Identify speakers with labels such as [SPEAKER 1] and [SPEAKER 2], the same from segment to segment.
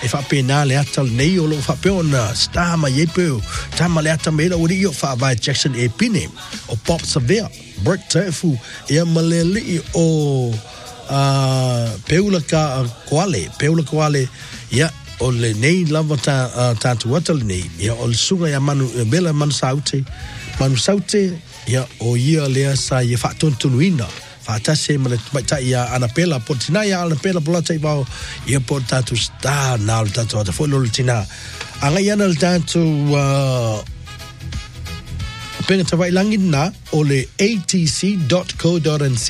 [SPEAKER 1] e fa pena le atal nei o lo fa peona sta ma yepu tama le atal mela o rio fa vai Jackson e pine o Pop Severe Brick Tefu e maleli o peula koale ya o le nei lava tatu watal nei ya o sunga ya manu bela manu saute ya o ia lea sa ye fa tontunuina fa tase male ta ia anapela potina ya anapela polata ibao ia potatu sta na tatu ta folo tina anga yana tatu penga tawai langin na o le atc.co.nz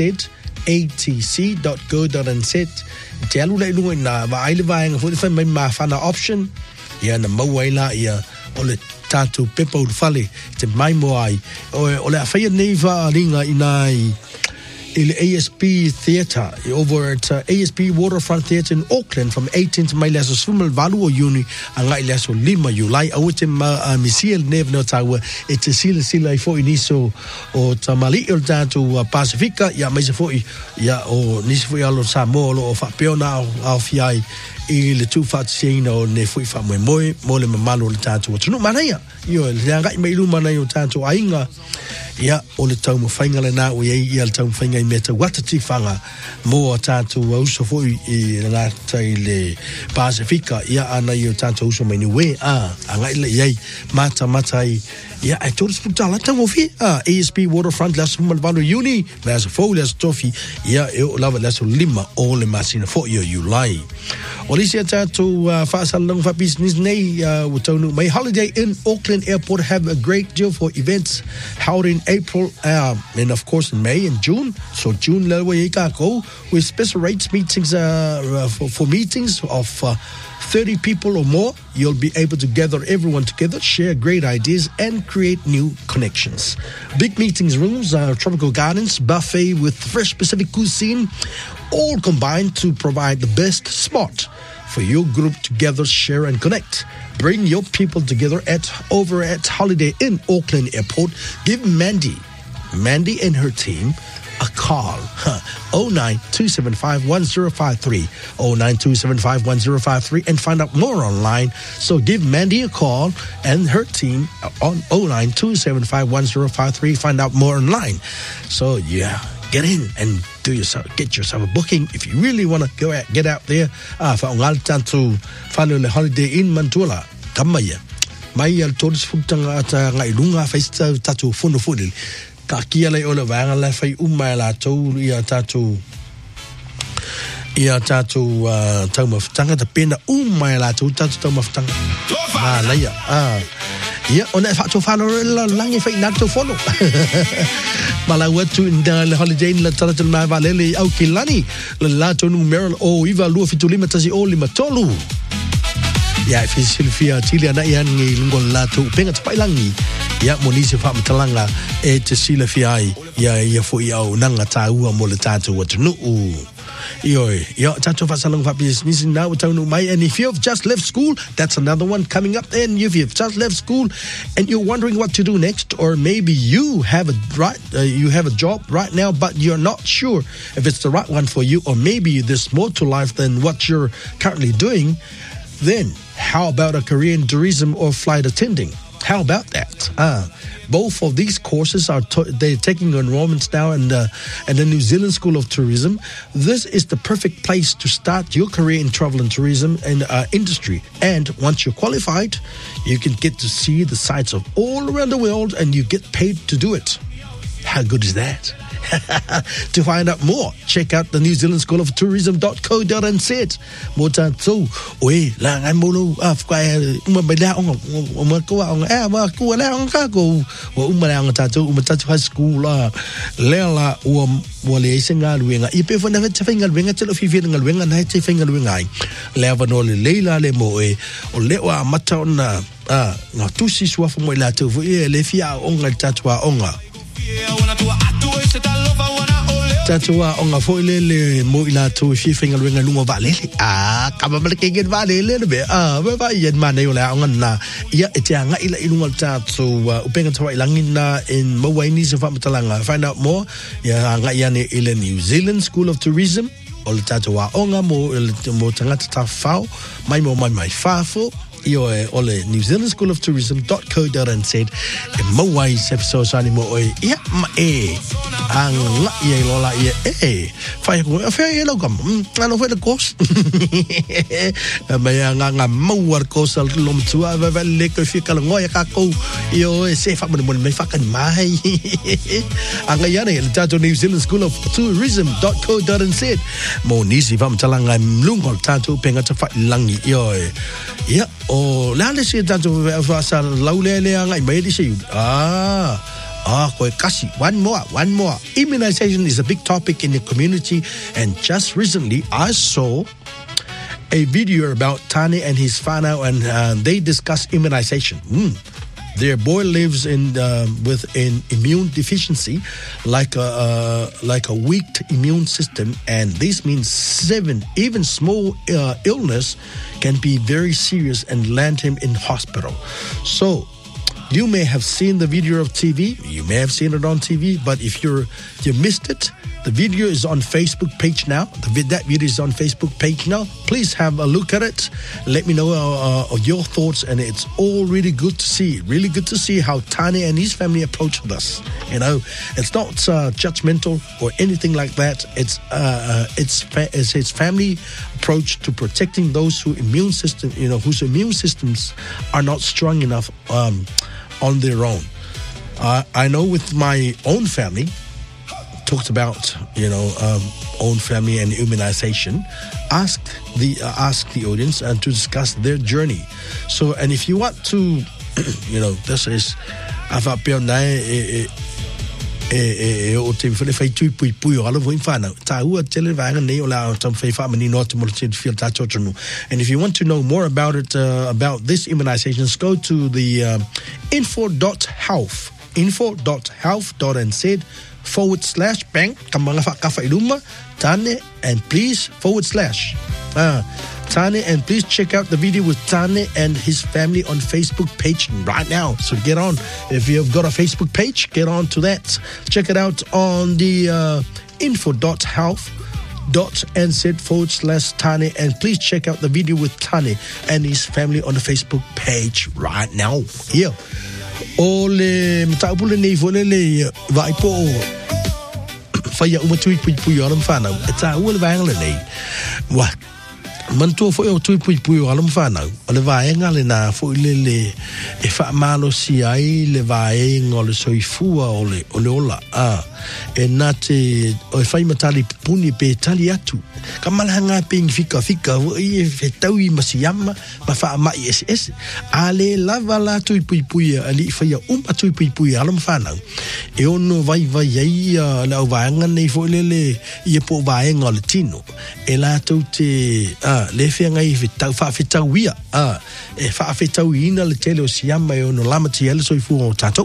[SPEAKER 1] atc.co.nz te alu le lunga na va aile va nga fo mai ma fana option ia na mawaila ia o le tatu pepa urfale te mai moai o le afia neva ringa inai il ASP Theatre over at ASP Waterfront Theatre in Auckland from 18 to May leso swimmel valu o uni angai leso lima Julai awete misiel nevno tawa e te sila fo iniso o tamali o tatu Pacifica ya mai se fo ya o nisi fo alo Samoa o fa peona au fiai i le tu fatsina o ne fo fa mo le mamalo le tatu tunu manaya yo le ngai mai lu manayo tatu ainga ya o le tau mawhainga le nā o iei ia le tau mawhainga i meta watati whanga mo a tātou auso fui i ngata i le Pasifika ia ana i o tātou auso mai niwe a ngai le iei mata i ia ai tōra sputala tango fi ASP Waterfront la sumal valo uni la sa fo la tofi ia e o lava la so lima o le masina fo i o Julai o lisi a tātou whaasalang wha business nei o taunu mai holiday in Auckland Airport have a great deal for events held in April and of course in May and June. So June with special rates meetings for meetings of 30 people or more. You'll be able to gather everyone together, share great ideas and create new connections. Big meetings rooms, tropical gardens, buffet with fresh Pacific cuisine, all combined to provide the best spot for your group to gather, share and connect. Bring your people together over at Holiday Inn Auckland Airport. Give Mandy and her team a call. 092751053 092751053 and find out more online. So give Mandy a call and her team on 092751053. Find out more online. So yeah, get in and get yourself a booking if you really want to get out there. Whaongal tantu whalo le Holiday Inn Mantua kamaya mai al todos futanga ata ngai lunga festa tatu fono ka kia le ola vanga la fai umai la tau ia tatu tau maftanga te pena umai la tau maftanga la ia ia ona fa to falo la langi fai na to follow mala watu inda le Holiday la tala mai valele au kilani la to numero o iva lu fitulima tasi o lima tolu ya Silvia Tilia na yan ngi lingol lato penga tapai langi ya monisi fa matalanga e te Silvia ya fo ia nanga taua mo le tatu watunu yo tatu fa salong fa business now tonu mai. And if you've just left school, that's another one coming up. And if you've just left school and you're wondering what to do next, or maybe you have a job right now but you're not sure if it's the right one for you, or maybe there's more to life than what you're currently doing, then how about a career in tourism or flight attending? How about that? Both of these courses they're taking enrollments now in the New Zealand School of Tourism. This is the perfect place to start your career in travel and tourism and industry. And once you're qualified, you can get to see the sights of all around the world and you get paid to do it. How good is that? To find out more, check out the New Zealand School of Tourism.co.nz. Mota tu oi la ngai molo afkai umabela on ku la on ka go umala on tatu high school la lela le singa luenga ipe fona te finga luenga te lo fifinga luenga na te finga luenga leva no le leila le mo o le wa mata ona na tusi swa fo mo la tu le fia on tatu onga tatua onga foile le mo ila to fifinga luenga lungo valele kama maleke gen valele be ba yen mane ola onga na ia etanga ila ilunga tatu upenga tawa ilangina in Mawaini se fa matalanga. Find out more ya nga ia ne ila New Zealand School of Tourism o le tātou a onga mo tangata ta whao, mai whāfo, io o le New Zealand School of Tourism.co.nz e mauai se episode mo oi ia ma ang la ia lola ia fai ko fai lo kam ano foi de kos mai nga mauar kos al lom tua va le ko fica ngoia ka ko io se fa mo me fa kan mai anga ia le tato New Zealand School of Tourism.co.nz mo nisi vam talanga mlungol tato penga ta fa langi io ia o lale se tato va sa laulele anga mai di se one more. Immunization is a big topic in the community, and just recently I saw a video about Tane and his whānau, and they discuss immunization. Their boy lives with an immune deficiency, like a weak immune system, and this means 7 even small illness can be very serious and land him in hospital. So you may have seen the video of TV. You may have seen it on TV, but if you missed it, the video is on Facebook page now. That video is on Facebook page now. Please have a look at it. Let me know of your thoughts, and it's all really good to see. Really good to see how Tane and his family approached us. You know, it's not judgmental or anything like that. It's his family approach to protecting those whose immune systems are not strong enough on their own. I know with my own family, talked about own family and immunization. Ask the audience and to discuss their journey. So, and if you want to, this is ava pe nai o te fai tui pui o ala voi whānau. Tā ua tele vāanga nei o la tam whai whamani no te mora te whia tā tōtonu. And if you want to know more about it, about this immunizations, go to the info.health.nz/bang kamanga whakafa iluma Tane and please Tane and please check out the video with Tane and his family on Facebook page right now. So get on. If you've got a Facebook page, get on to that. Check it out on the info.health.nz/Tane and please check out the video with Tane and his family on the Facebook page right now. Here. Ole mtaupule nei vole le vaipo faya uma tui pui alam whanau e tā ua le vaenga nei wa mantua fo e o tui pui alam whanau o le vaenga le nā fo le e whaamalo si ai le vaenga o le soifua o le ola e nā te o e whai matali puni pe tali atu ka malahanga ping fika o e whetau i masiyama ma wha mai SS a le lava la tui pui a li whaia tui pui alam whanau e ono vai ai la au vaenga nei fo le i e po vaenga o le tino e la tau te le whenga i whetau ia e whetau ina le tele o siyama e ono lama ti ele soifua o tātou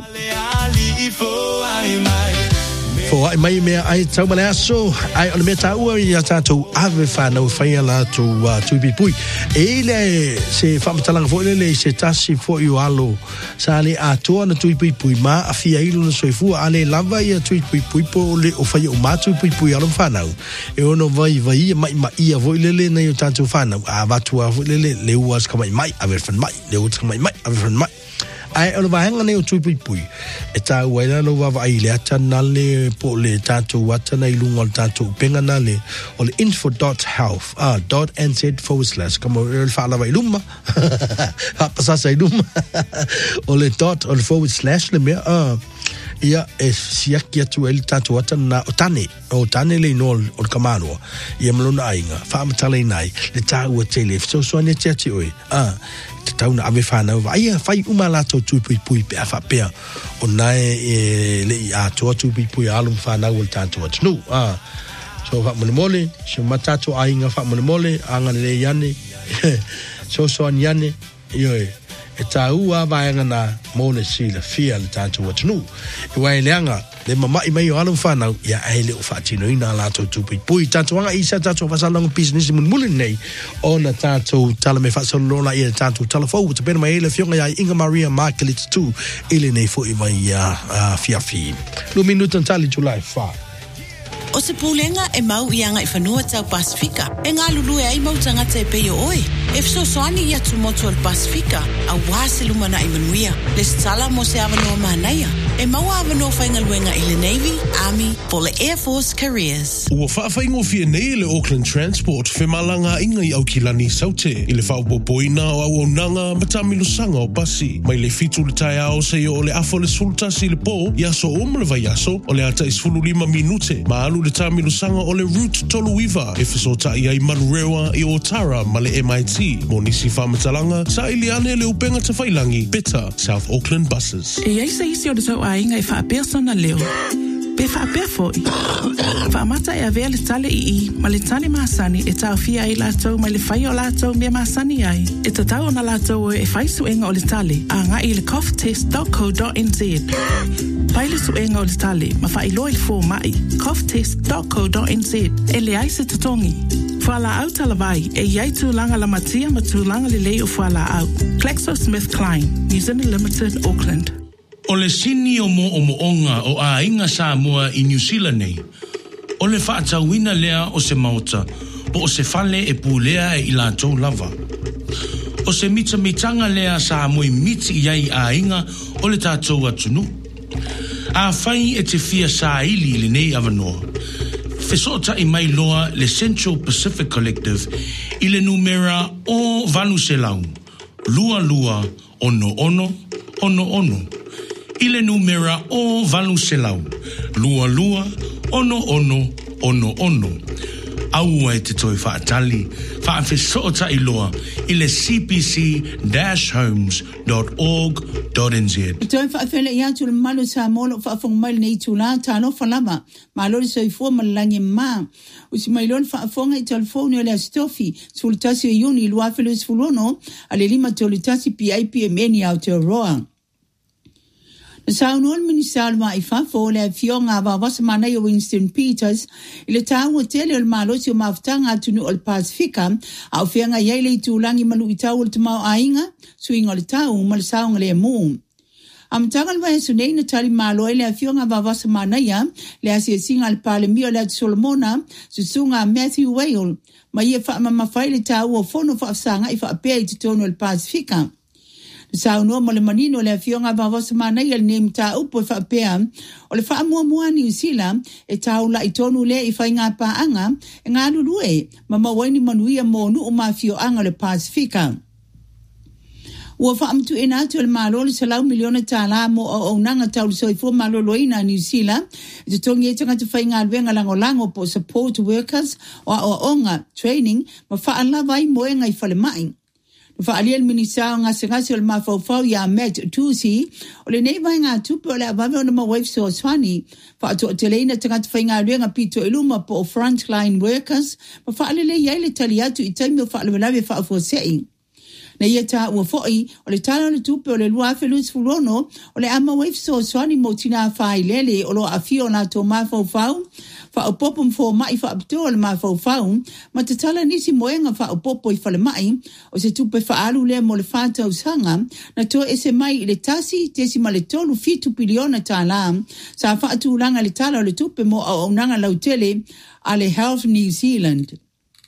[SPEAKER 1] Fo ai mai mea ai tau mana aso ai ole mea taua i a tātou ave whanau whaia la tui pui e le se whamatalanga fo le se tasi fo i o alo sa le atoa na tui pui ma a fia ilo na soifua a le lava i a tui pui po le o whaia o ma tui pui alo whanau e ono vai mai ia vo le na i o tātou whanau a vatua vo le uas ka mai ave whan mai le uas ka mai ave whan mai ai o vaenga nei o tui pui e tā uaina no wa ai le ata na le po le tātou wata na ilunga o tātou penga na le o le info.health.nz/ kamo e le whaala wa iluma hapasasa iluma o le dot o le / le mea ia e siaki atu e le tātou wata na o tane le no o le kamanoa ia malona ainga whaamatala inai le tā ua tele fitosoane te ati oi te tauna ave whanau ia whai uma lato tui pui pe a whapea o nae le i atoa tui pui alum whanau o le tātou atu so whamone mole so matato ainga whamone mole anga le iane so an iane e tā ua vaenga na mole sila fia le tātou atu e wai leanga le mamai mai o alum whanau ia aile o whaatino ina lato tui pui tātou anga isa tātou whasalanga business muli nei o na tātou tala me whasalona ia tātou talafou te pena mai ele fionga ia Inga Maria Markelit 2 ele nei fo i mai fiafi 2 minuta tali July 5
[SPEAKER 2] O se pulenga e mau ianga I whanua tau Pasifika. E ngā lulu e ai mau tangata e peo oe. E fso soani ia tumoto al Pasifika. A wase lumana I manuia. Le stala mo se avanoa mahanaia. E mau avanoa whaingaluenga I le Navy, Army, po le Air Force Careers.
[SPEAKER 3] Ua whaafaingo fia nei le Auckland Transport. Whemalanga inga I Aukilani Saute. I le whaupopoina o au nanga matamilu sanga o basi. Mai le fitu le tai ao se o le afo le sultasi le po. Yaso le vaiaso o le ata isfulu 5 minute. Maalu le tamilu sanga o le route toluiva. E fisota I ai manurewa I Otara ma le MIT. Mo nisi whamatalanga sa iliane le upenga te whailangi. Beta South Auckland Buses.
[SPEAKER 4] E ai sa isi o le tau ainga I whaapea na leo. Pe whaapea foi. Whaamata e avea le tale I ma le tale maasani e tau fia ai lātou ma le whai o lātou mea maasani ai. E tatau na lātou e whai suenga o le tale a ngā I le coughtest.co.nz. Pai le suenga o le tale ma whai loa le fō mai coughtest.co.nz e le ai se tatongi. Whala au talavai e iai tūlanga la matia ma tūlanga le lei o whala au. GlaxoSmithKline, New Zealand Limited, Auckland.
[SPEAKER 5] O le sini o moonga o a inga Samoa I New Zealand nei. O le whaatauina lea o se mauta, po o se fale e pūlea e I lātou lava. O se mitanga lea Samoa miti iai a inga o le tātou atunu. A whai e te fia sa ili le nei avanoa. Fesota I mai loa le Central Pacific Collective I le numera o Vanuselau. Lua lua, ono ono, ono ono. I le numera o Vanuselau. Lua lua, ono ono, ono ono. Aua e te toi whaatali, whaafesota I loa I le cpc-homes.org.nz.
[SPEAKER 6] Toi whaafele I atu le malo sa molo whaafong mai nei tūlā tāno whalama. Ma lori sa I fua malalangi mā. Usi mai lori whaafonga I telefoni o le astofi. Sultasi o iuni luafele usfulono. A le 5 tolitasi PIPMN au te roa. Saunuan Ministalma I fafo le fionga wa wasamana I Winston Peters ile tau tele o malosi o maftanga tunu o Pasifika au fianga yele I tūlangi malu I tau o te mau ainga suinga o le tau ma le saunga le mu. Am tangal wa sunei na tali malo le fionga wa wasamana ya le asia singa le pale mio le Solomona susunga Matthew Whale ma ia fa mafai le tau o fono fa sanga I fa pe I tono o Pasifika. Sa no mo le manino le fionga va va semana I le nem ta upo fa pea o le fa mo New Zealand e taula I tonu le I fa nga pa anga e nga lulue mama waini manuia mo nu o mafio anga le Pasifika ua fa amtu ena tu le malo le salau miliona tala mo o nanga tau so I fo malo loina New Zealand e tongi e tanga te fa nga venga lango po support workers o onga training ma fa ala vai mo nga I fa le mai. Whaalia minisa ngā sengasi o le mawhauwhau ia Matt Tusi, o le nei vai ngā tupe o le awawe o na mawaifu so swani, whaato o te leina tangata whainga ruenga pito iluma po o frontline workers, ma whaalia le iai le tali atu I taimi o whaalawelawe whaafosei. Na ia ta ua foi, o le tala o le tupe o le lua awhelus fulono, o le ama waifu so swani mo tina whai lele o lo awhio na tō mawhauwhau, whaopopo mfo mai whaapitoa le mawhauwhau, ma te tala nisi moenga whaopopo I whale mai, o se tupe whaalu le mo le whātau sanga, na tō ese mai I le tasi, tesi ma le tolu fitu piliona tāla, sa whaatūlanga le tala o le tupe mo au nanga lautele a le Health New Zealand.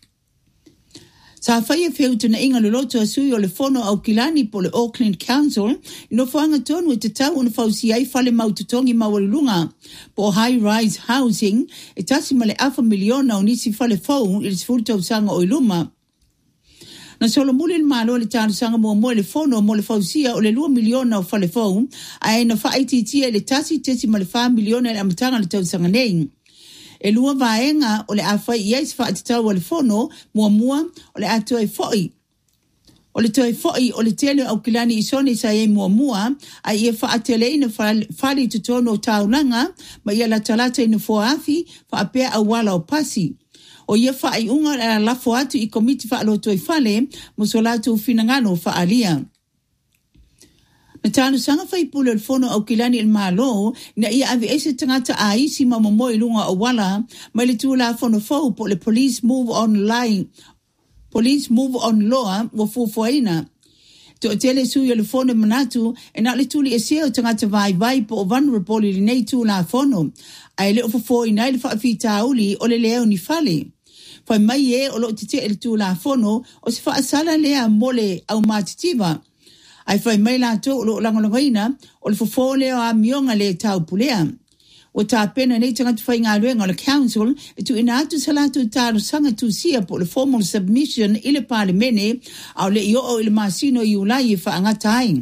[SPEAKER 6] Sa whaia wheuta na inga le loto asui o le fono au kilani po le Auckland Council, ino whaanga tonu e te tau una whausi ai whale maututongi mawalunga po high-rise housing, e tasi ma le afa miliona o nisi whale whau I le sfurtau sanga o iluma. Na solo muli le malo le tāru sanga mo le fono mo le whausia o le 2 miliona o whale whau, a e na whaititia le tasi tesi ma le 5 miliona le amatanga le tau sanga nei. E lua vaenga o le awhai iais whaatitau o le fono, mua o le atoe foi. O le toe foi o le tele au kilani I sone sa e mua, a ia whaatele ina whali tutono o taulanga, ma ia la talata ina foafi, whaapea au wala o pasi. O ia whai unga la lafo atu I komiti whaaloto I whale, musolatu finangano whaalia. Na tānu sanga whaipule le fono au kilani il malo, na ia avi ese tangata a isi mamamo I lunga o wala, mai le tūla fono fau po le police move on law wa fufuaina. To tele su yo le fono manatu e na le tuli e seo tangata vai po vulnerable li nei tu la fono. Ai le ofo i nai le whaafita uli o le leo ni fale. Fai mai e o lo te le tu la fono o se whaasala lea mole au matitiva. Ai fai mai la to o lo langolongaina o le fofo leo a mionga le tau pulea. O ta pena nei tangata whai ngā ruenga o le council e tu ina atu salatu tāru sanga tu sia po le formal submission i le parlemene au le io o le masino i ulai e whaangatain.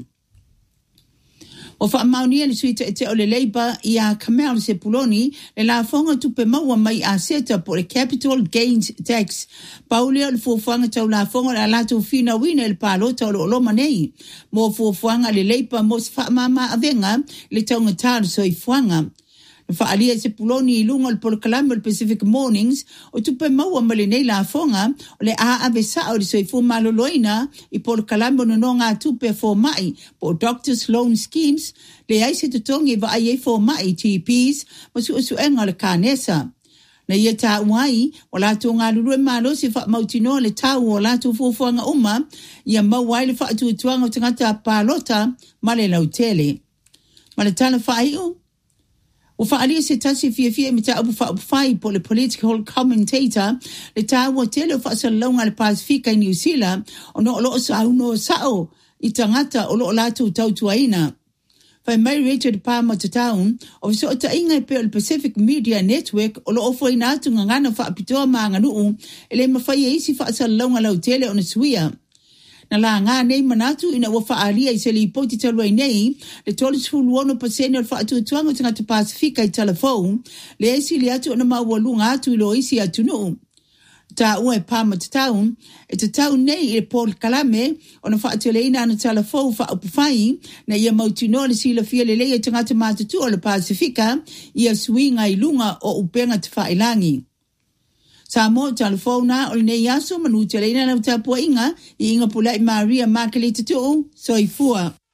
[SPEAKER 6] O whaamaunia le suita e te o le Labour i a Kamel Sepuloni le la whonga tupe maua mai a seta po le capital gains tax. Paulea le fuafuanga tau la whonga la lato fina wina le palota o lo loma nei. Mo fuafuanga le Labour mo se whaamama avenga le taunga tāru so i fuanga. Whaalia Sepuloni i lunga le Polokalamba le Pacific Mornings o tupe maua male nei la whonga o le aavesa o le soifu maloloina i Polokalamba no ngā tupe fo mai po Doctors Loan Schemes le aise tutongi wa ai fo mai TPs ma suenga le kānesa. Na ia tā uai, o lātou ngā lurue malo se wha mautino le tau o lātou fuafuanga uma, ia mauai le wha atuatuanga o tangata pālota ma le lautele. Ma le tala whaiu? O whaalia se tasi fia me ta upu whai po le political commentator le tā ua tele o whaasalaunga le Pasifika i New Zealand o no loo sa uno sao i tangata o loo lātou tautuaina. Whai mai Richard Palmer Town o viso o ta inga pe o le Pacific Media Network o loo fwai nātu ngangana whaapitoa maa nganuu e le mawhai e isi whaasalaunga lau tele o na suia. Na la ngā nei manatu ina ua whaalia i se li poti talua i nei, le tole tulu ono pasene o le whaatuatuanga o tangata Pasifika i telefon, le esi li atu ona maua lunga atu ilo isi atu nuu. Ta ua e Palmer Town, e te tau nei i le Paul Kalame, ona whaatualeina ana telefon whaupufai, na ia mautino le sila fia le leia tangata matatu o le Pasifika, ia suinga i lunga o upenga te whailangi. Sa mo telefona o le nei aso manu te leina na utapua inga, i inga pula i Maria Makelita tu, so i fua.